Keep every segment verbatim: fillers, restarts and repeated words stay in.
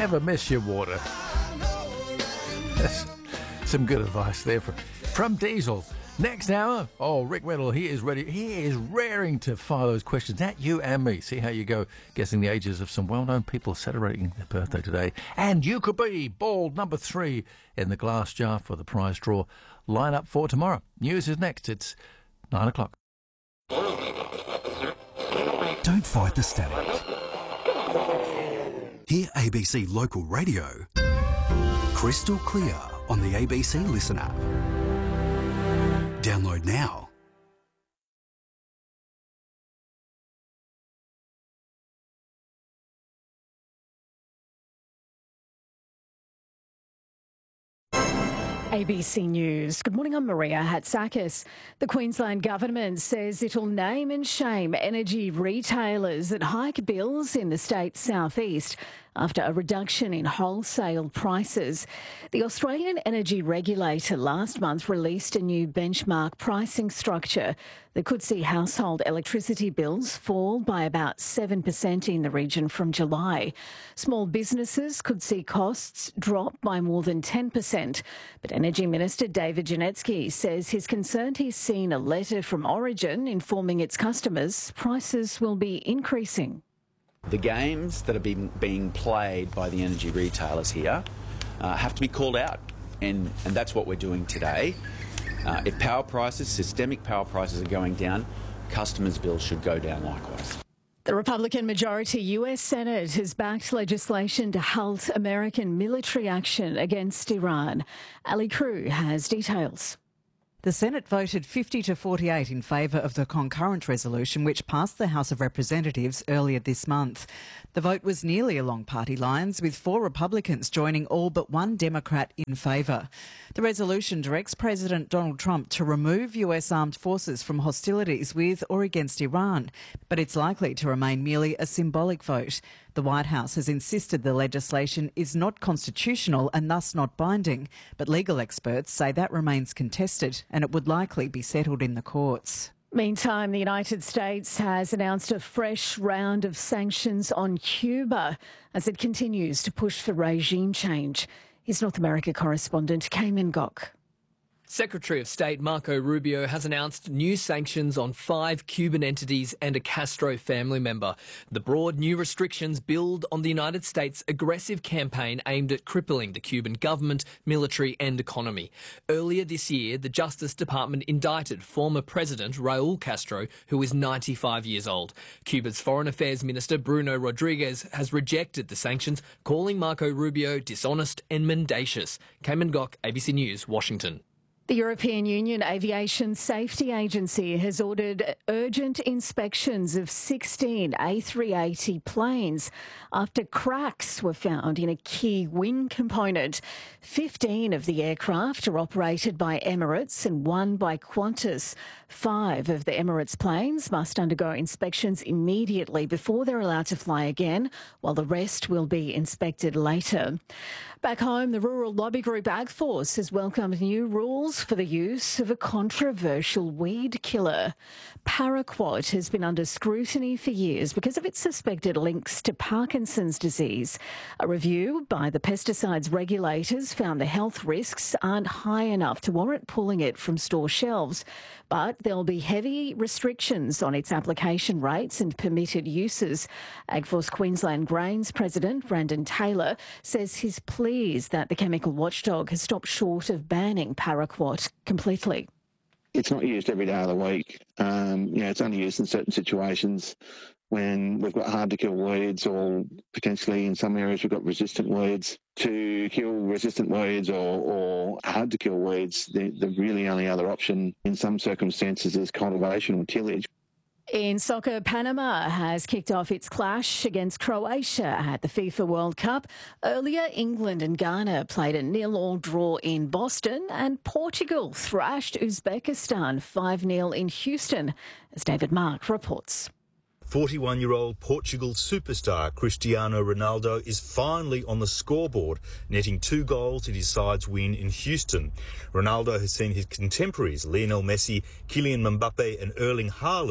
never miss your water. That's some good advice there from, from Diesel. Next hour, oh, Rick Riddle, he is ready. He is raring to fire those questions at you and me. See how you go guessing the ages of some well-known people celebrating their birthday today. And you could be bald number three in the glass jar for the prize draw. Line up for tomorrow. News is next. It's nine o'clock. Don't fight the static. Hear A B C Local Radio crystal clear on the A B C Listen app. Download now. A B C News. Good morning, I'm Maria Hatzakis. The Queensland Government says it'll name and shame energy retailers that hike bills in the state's southeast after a reduction in wholesale prices. The Australian Energy Regulator last month released a new benchmark pricing structure that could see household electricity bills fall by about seven percent in the region from July. Small businesses could see costs drop by more than ten percent. But Energy Minister David Janetsky says he's concerned he's seen a letter from Origin informing its customers prices will be increasing. The games that are being, being played by the energy retailers here uh, have to be called out, and, and that's what we're doing today. Uh, if power prices, systemic power prices are going down, customers' bills should go down likewise. The Republican majority U S Senate has backed legislation to halt American military action against Iran. Ali Crew has details. The Senate voted fifty to forty-eight in favour of the concurrent resolution which passed the House of Representatives earlier this month. The vote was nearly along party lines, with four Republicans joining all but one Democrat in favour. The resolution directs President Donald Trump to remove U S armed forces from hostilities with or against Iran, but it's likely to remain merely a symbolic vote. The White House has insisted the legislation is not constitutional and thus not binding, but legal experts say that remains contested and it would likely be settled in the courts. Meantime, the United States has announced a fresh round of sanctions on Cuba as it continues to push for regime change. Here's North America correspondent Cayman Gok. Secretary of State Marco Rubio has announced new sanctions on five Cuban entities and a Castro family member. The broad new restrictions build on the United States' aggressive campaign aimed at crippling the Cuban government, military and economy. Earlier this year, the Justice Department indicted former President Raul Castro, who is ninety-five years old. Cuba's Foreign Affairs Minister Bruno Rodriguez has rejected the sanctions, calling Marco Rubio dishonest and mendacious. Cayman Gok, A B C News, Washington. The European Union Aviation Safety Agency has ordered urgent inspections of sixteen A three eighty planes after cracks were found in a key wing component. fifteen of the aircraft are operated by Emirates and one by Qantas. Five of the Emirates planes must undergo inspections immediately before they're allowed to fly again, while the rest will be inspected later. Back home, the Rural Lobby Group AgForce has welcomed new rules for the use of a controversial weed killer. Paraquat has been under scrutiny for years because of its suspected links to Parkinson's disease. A review by the pesticides regulators found the health risks aren't high enough to warrant pulling it from store shelves, but there'll be heavy restrictions on its application rates and permitted uses. AgForce Queensland Grains President Brandon Taylor says he's pleased that the chemical watchdog has stopped short of banning Paraquat completely. It's not used every day of the week. Um, you know, it's only used in certain situations when we've got hard-to-kill weeds, or potentially in some areas we've got resistant weeds. To kill resistant weeds or, or hard-to-kill weeds, the, the really only other option in some circumstances is cultivation or tillage. In soccer, Panama has kicked off its clash against Croatia at the FIFA World Cup. Earlier, England and Ghana played a nil-all draw in Boston, and Portugal thrashed Uzbekistan five nil in Houston, as David Mark reports. forty-one-year-old Portugal superstar Cristiano Ronaldo is finally on the scoreboard, netting two goals in his side's win in Houston. Ronaldo has seen his contemporaries Lionel Messi, Kylian Mbappe and Erling Haaland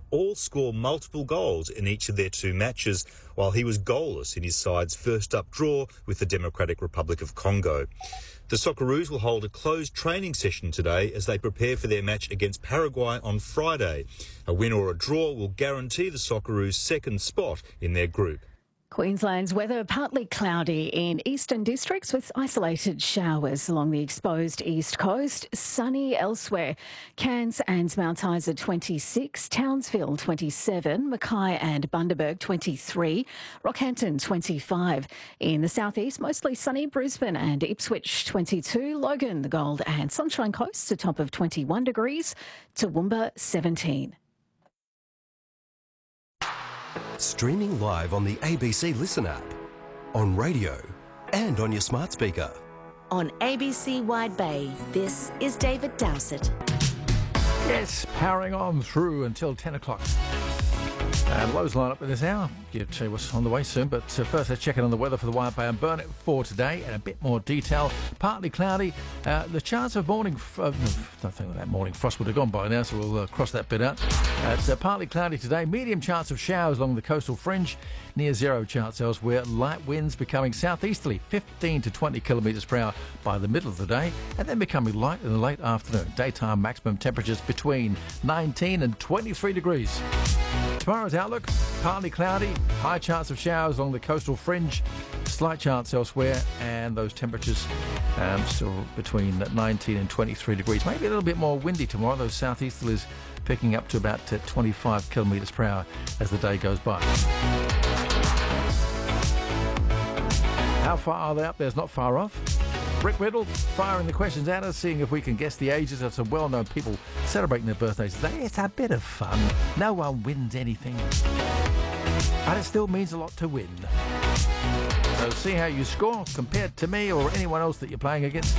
all score multiple goals in each of their two matches, while he was goalless in his side's first-up draw with the Democratic Republic of Congo. The Socceroos will hold a closed training session today as they prepare for their match against Paraguay on Friday. A win or a draw will guarantee the Socceroos' second spot in their group. Queensland's weather partly cloudy in eastern districts with isolated showers along the exposed east coast. Sunny elsewhere. Cairns and Mount Isa twenty-six, Townsville twenty-seven, Mackay and Bundaberg twenty-three, Rockhampton twenty-five. In the southeast, mostly sunny. Brisbane and Ipswich twenty-two, Logan, the Gold and Sunshine Coast a top of twenty-one degrees, Toowoomba seventeen. Streaming live on the A B C Listen app, on radio and on your smart speaker. On A B C Wide Bay, this is David Dowsett. Yes, powering on through until ten o'clock. And Lowe's line up in this hour. You'll tell you what's on the way soon, but uh, first let's check in on the weather for the Wide Bay and Burnett for today and a bit more detail. Partly cloudy. Uh, the chance of morning, f- uh, don't think that morning frost would have gone by now, so we'll uh, cross that bit out. Uh, it's uh, partly cloudy today. Medium chance of showers along the coastal fringe. Near zero chance elsewhere. Light winds becoming southeasterly, fifteen to twenty kilometres per hour by the middle of the day, and then becoming light in the late afternoon. Daytime maximum temperatures between nineteen and twenty-three degrees. Tomorrow's outlook, partly cloudy, high chance of showers along the coastal fringe, slight chance elsewhere, and those temperatures um, still between nineteen and twenty-three degrees. Maybe a little bit more windy tomorrow. Those southeasterlies picking up to about uh, twenty-five kilometres per hour as the day goes by. How far are they up there? It's not far off. Rick Riddle firing the questions at us, seeing if we can guess the ages of some well-known people celebrating their birthdays today. It's a bit of fun. No one wins anything, but it still means a lot to win. So see how you score compared to me or anyone else that you're playing against.